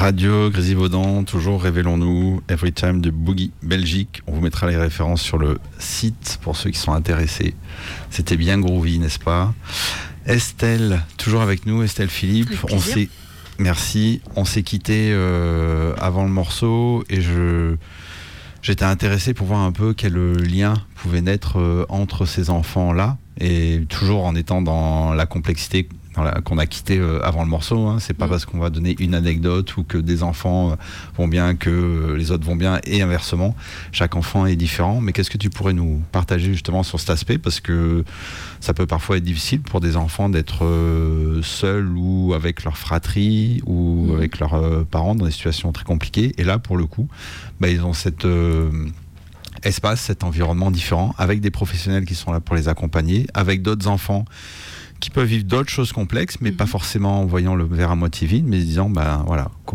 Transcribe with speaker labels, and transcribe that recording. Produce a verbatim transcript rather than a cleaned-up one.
Speaker 1: Radio Grésivaudan, toujours Révélons-nous, Every Time de Boogie Belgique. On vous mettra les références sur le site pour ceux qui sont intéressés. C'était bien groovy, n'est-ce pas? Estelle, toujours avec nous, Estelle Philippe. On s'est, merci. On s'est quitté euh, avant le morceau et je, j'étais intéressé pour voir un peu quel lien pouvait naître euh, entre ces enfants-là, et toujours en étant dans la complexité dans la, qu'on a quitté euh, avant le morceau. Hein. C'est pas mmh. parce qu'on va donner une anecdote ou que des enfants euh, vont bien que euh, les autres vont bien, et inversement. Chaque enfant est différent. Mais qu'est-ce que tu pourrais nous partager justement sur cet aspect? Parce que ça peut parfois être difficile pour des enfants d'être euh, seuls ou avec leur fratrie ou mmh. avec leurs euh, parents dans des situations très compliquées. Et là, pour le coup, bah, ils ont cette... Euh, espace, cet environnement différent, avec des professionnels qui sont là pour les accompagner, avec d'autres enfants qui peuvent vivre d'autres choses complexes, mais mmh. pas forcément en voyant le verre à moitié vide, mais se disant, ben voilà,